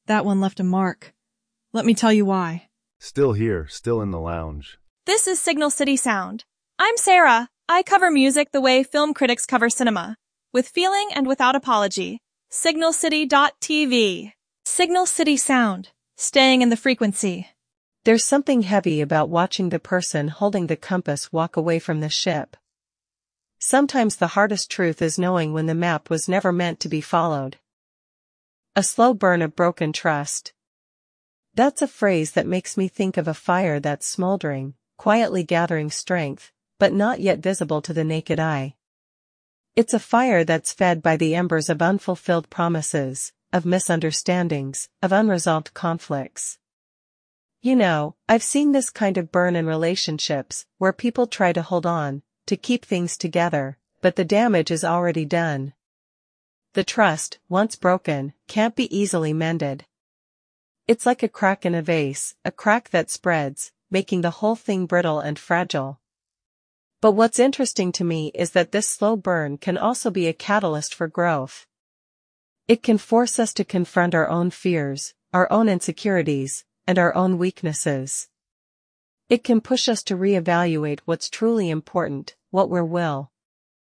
That one left a mark. Let me tell you why. Still here, still in the lounge. This is Signal City Sound. I'm Sarah. I cover music the way film critics cover cinema, with feeling and without apology. Signalcity.tv. Signal City Sound. Staying in the frequency. There's something heavy about watching the person holding the compass walk away from the ship. Sometimes the hardest truth is knowing when the map was never meant to be followed. A slow burn of broken trust. That's a phrase that makes me think of a fire that's smoldering, quietly gathering strength, but not yet visible to the naked eye. It's a fire that's fed by the embers of unfulfilled promises, of misunderstandings, of unresolved conflicts. You know, I've seen this kind of burn in relationships, where people try to hold on, to keep things together, but the damage is already done. The trust, once broken, can't be easily mended. It's like a crack in a vase, a crack that spreads, making the whole thing brittle and fragile. But what's interesting to me is that this slow burn can also be a catalyst for growth. It can force us to confront our own fears, our own insecurities, and our own weaknesses. It can push us to reevaluate what's truly important, what we will,